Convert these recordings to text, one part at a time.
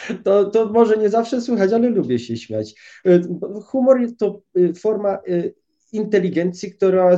To może nie zawsze słychać, ale lubię się śmiać. Humor to forma inteligencji,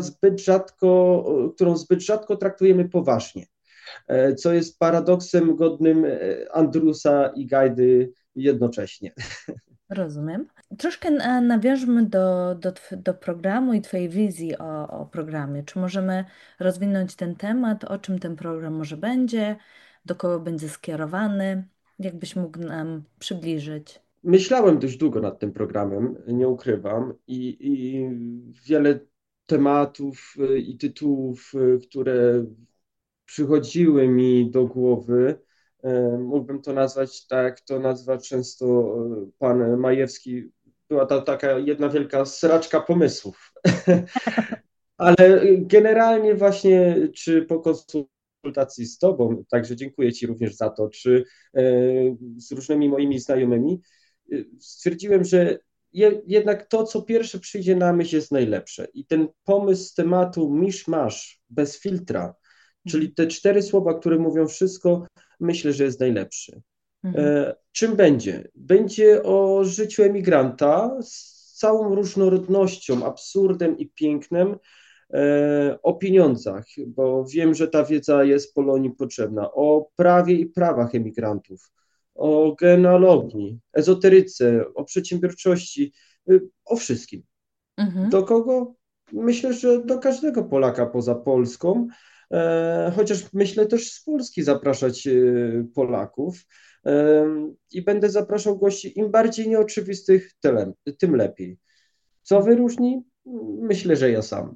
którą zbyt rzadko traktujemy poważnie, co jest paradoksem godnym Andrusa i Gajdy jednocześnie. Rozumiem. Troszkę nawiążmy do programu i Twojej wizji o programie. Czy możemy rozwinąć ten temat? O czym ten program może będzie? Do kogo będzie skierowany? Jakbyś mógł nam przybliżyć? Myślałem dość długo nad tym programem, nie ukrywam, i wiele tematów i tytułów, które przychodziły mi do głowy. Mógłbym to nazwać tak, jak to nazywa często pan Majewski. Była to taka jedna wielka sraczka pomysłów. Ale generalnie właśnie, czy po konsultacji z tobą, także dziękuję ci również za to, czy z różnymi moimi znajomymi, stwierdziłem, że jednak to, co pierwsze przyjdzie na myśl, jest najlepsze. I ten pomysł z tematu misz-masz, bez filtra, Mhm. czyli te cztery słowa, które mówią wszystko, myślę, że jest najlepszy. Mhm. Czym będzie? Będzie o życiu emigranta z całą różnorodnością, absurdem i pięknem, o pieniądzach, bo wiem, że ta wiedza jest Polonii potrzebna, o prawie i prawach emigrantów, o genealogii, ezoteryce, o przedsiębiorczości, o wszystkim. Mhm. Do kogo? Myślę, że do każdego Polaka poza Polską, chociaż myślę też z Polski zapraszać Polaków i będę zapraszał gości im bardziej nieoczywistych, tym lepiej. Co wyróżni? Myślę, że ja sam.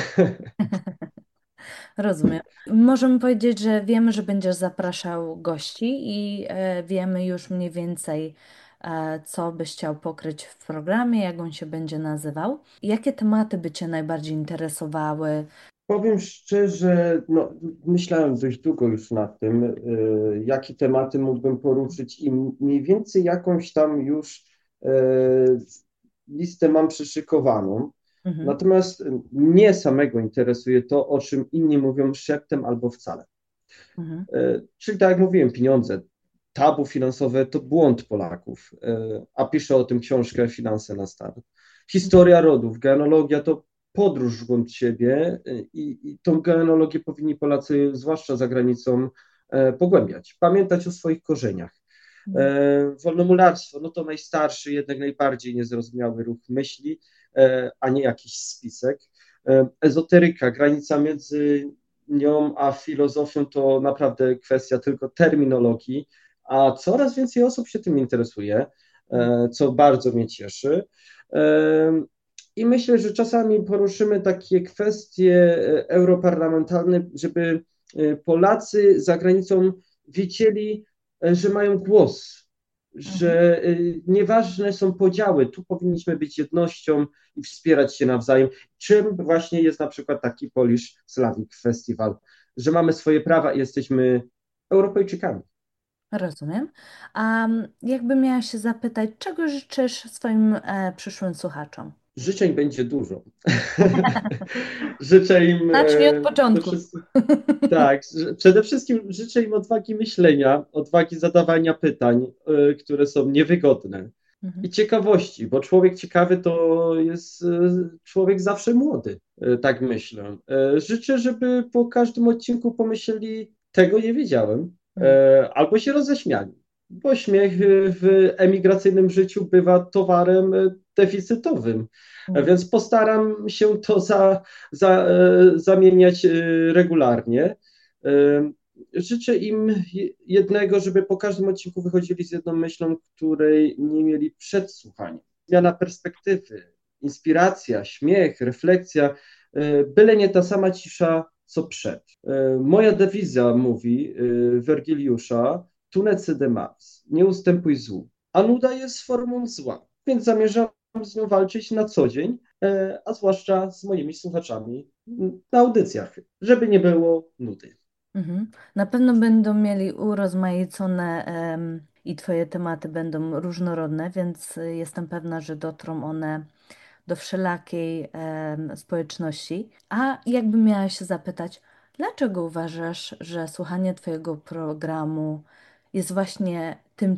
Rozumiem. Możemy powiedzieć, że wiemy, że będziesz zapraszał gości i wiemy już mniej więcej, co byś chciał pokryć w programie, jak on się będzie nazywał. Jakie tematy by Cię najbardziej interesowały? Powiem szczerze, no, myślałem dość długo już nad tym, jakie tematy mógłbym poruszyć i mniej więcej jakąś tam już listę mam przyszykowaną. Mhm. Natomiast mnie samego interesuje to, o czym inni mówią szeptem albo wcale. Mhm. Czyli tak jak mówiłem, pieniądze, tabu finansowe to błąd Polaków, a piszę o tym książkę Finanse na start. Historia rodów, genealogia to podróż w głąb siebie i tą genealogię powinni Polacy, zwłaszcza za granicą, pogłębiać, pamiętać o swoich korzeniach. Mhm. Wolnomularstwo, no to najstarszy, jednak najbardziej niezrozumiały ruch myśli, a nie jakiś spisek. Ezoteryka, granica między nią a filozofią to naprawdę kwestia tylko terminologii, a coraz więcej osób się tym interesuje, co bardzo mnie cieszy. I myślę, że czasami poruszymy takie kwestie europarlamentarne, żeby Polacy za granicą wiedzieli, że mają głos, Mhm. że nieważne są podziały, tu powinniśmy być jednością i wspierać się nawzajem, czym właśnie jest na przykład taki Polish Slavic Festival, że mamy swoje prawa i jesteśmy Europejczykami. Rozumiem. A jakby miała się zapytać, czego życzysz swoim przyszłym słuchaczom? Życzeń będzie dużo. Życzę im Zacznij od przede początku. wszystkim, tak, przede wszystkim życzę im odwagi myślenia, odwagi zadawania pytań, które są niewygodne. Mhm. I ciekawości, bo człowiek ciekawy to jest człowiek zawsze młody, tak myślę. Życzę, żeby po każdym odcinku pomyśleli, tego nie wiedziałem, Mhm. albo się roześmiali, bo śmiech w emigracyjnym życiu bywa towarem deficytowym, Mhm. więc postaram się to zamieniać regularnie. Życzę im jednego, żeby po każdym odcinku wychodzili z jedną myślą, której nie mieli przed słuchaniem. Zmiana perspektywy, inspiracja, śmiech, refleksja, byle nie ta sama cisza, co przed. Moja dewiza mówi Wergiliusza, tunece de Mars, nie ustępuj złu, a nuda jest formą zła, więc zamierzam z nią walczyć na co dzień, a zwłaszcza z moimi słuchaczami na audycjach, żeby nie było nudy. Mhm. Na pewno będą mieli urozmaicone i Twoje tematy będą różnorodne, więc jestem pewna, że dotrą one do wszelakiej społeczności. A jakbym miała się zapytać, dlaczego uważasz, że słuchanie Twojego programu jest właśnie tym